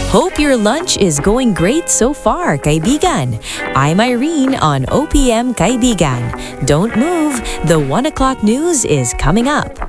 Hope your lunch is going great so far, kaibigan. I'm Irene on OPM Kaibigan. Don't move, the 1 o'clock news is coming up.